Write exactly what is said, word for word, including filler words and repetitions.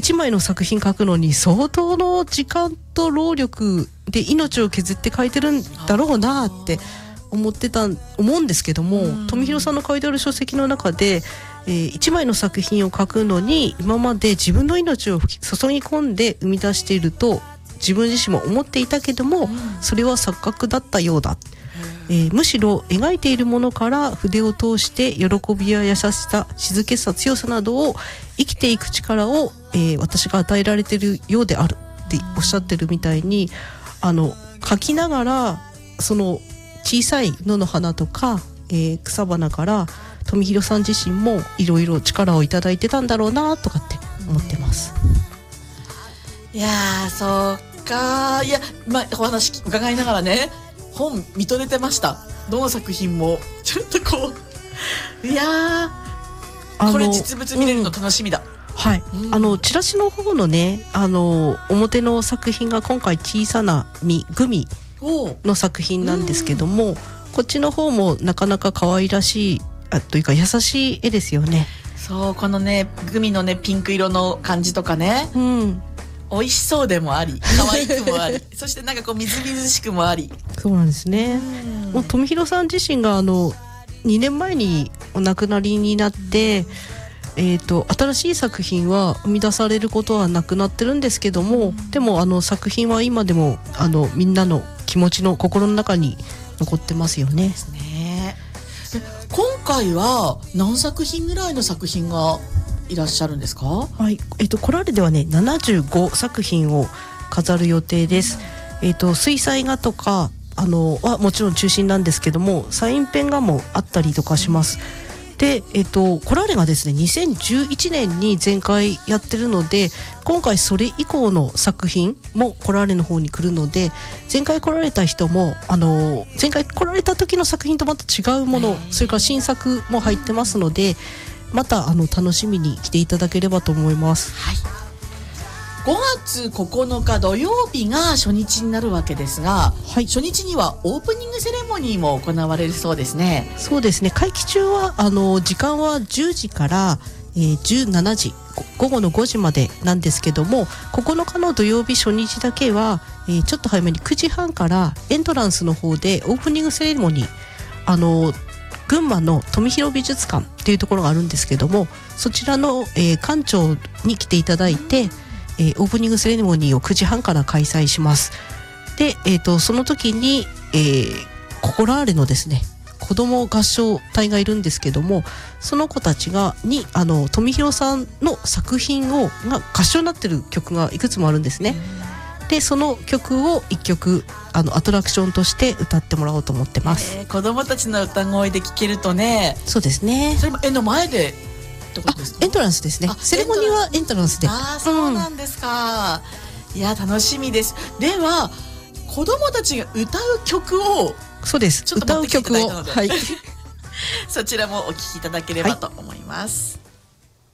ちまいの作品書くのに相当の時間と労力で命を削って書いてるんだろうなって思ってた思うんですけども、富弘さんの書いてある書籍の中で、えー、いちまいの作品を書くのに今まで自分の命を注ぎ込んで生み出していると自分自身も思っていたけども、それは錯覚だったようだ、えー、むしろ描いているものから筆を通して喜びや優しさ、静けさ、強さなどを生きていく力を、えー、私が与えられているようであるっておっしゃってるみたいに、あの書きながらその小さい野の花とか、えー、草花から富弘さん自身もいろいろ力をいただいてたんだろうなとかって思ってます。 いやー、そうか。いや、まあ、お話伺いながらね、本見とれてました。どの作品もちょっとこう、いやー、これ実物見れるの楽しみだ。 うん、はい、うん、あのチラシの方のね、あの表の作品が今回小さな実グミの作品なんですけども、うん、こっちの方もなかなか可愛らしいあというか優しい絵ですよね。 そう、このねグミのねピンク色の感じとかね、うん、美味しそうでもあり可愛くもありそしてなんかこうみずみずしくもあり。 そうなんですね。うん、もう富弘さん自身があのにねんまえにお亡くなりになって、うん、えーと新しい作品は生み出されることはなくなってるんですけども、うん、でもあの作品は今でもあのみんなの気持ちの心の中に残ってますよね。 ですね。今回は何作品ぐらいの作品がいらっしゃるんですか？ はい、えっとコラーレではねななじゅうごさくひんを飾る予定です。うん、えっと水彩画とかあのはもちろん中心なんですけども、サインペン画もあったりとかします。で、えっとコラーレがですねにせんじゅういちねんに前回やってるので、今回それ以降の作品もコラーレの方に来るので、前回来られた人もあの前回来られた時の作品とまた違うもの、それから新作も入ってますので、またあの楽しみに来ていただければと思います。 はい、ごがつここのか土曜日が初日になるわけですが、はい、初日にはオープニングセレモニーも行われるそうですね。 そうですね、会期中はあの時間はじゅうじから、えー、じゅうしちじ午後のごじまでなんですけども、ここのかの土曜日初日だけは、えー、ちょっと早めにくじはんからエントランスの方でオープニングセレモニー、あの群馬の富弘美術館っていうところがあるんですけども、そちらの、えー、館長に来ていただいて、えー、オープニングセレモニーをくじはんから開催します。で、えーと、その時に、えー、コラーレのですね子ども合唱隊がいるんですけども、その子たちがにあの富弘さんの作品をが合唱になってる曲がいくつもあるんですね。でその曲をいっきょくあのアトラクションとして歌ってもらおうと思ってます。 えー、子どもたちの歌声で聴けるとね。 そうですね。 それも絵の前でってことですか？ エントランスですね。セレモニーはエントランスで。 ああ、そうなんですか。うん、いや楽しみです。では子どもたちが歌う曲をそうです。 ちょっと持ってきていただいたので、 はい、 そちらもお聴きいただければと思います。はい。